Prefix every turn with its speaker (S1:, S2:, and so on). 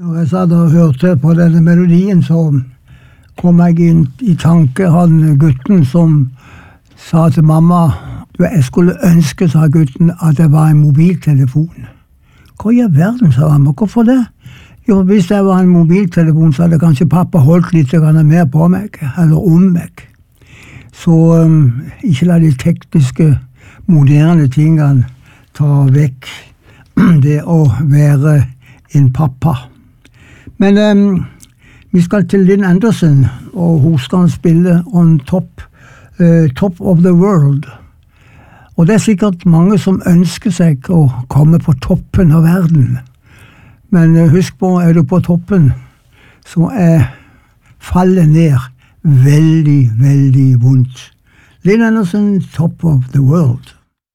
S1: Når jeg satt og hørte på denne melodien, så kom jeg inn i tanke han gutten som sa til mamma, jeg skulle ønske, sa gutten, at det var en mobiltelefon. Hva i verden, sa mamma, hvorfor det? Jo, hvis det var en mobiltelefon, så hadde kanskje pappa holdt litt mer på meg, eller om meg. Så ikke la de tekniske, moderne tingene ta vekk det å være en pappa. Men vi skal til Lynn Anderson, og hun skal spille on top of the world. Og det er sikkert mange som ønsker seg å komme på toppen av verden. Men husk på, er du på toppen, så fallet ned veldig, veldig vondt. Lynn Anderson, Top of the World.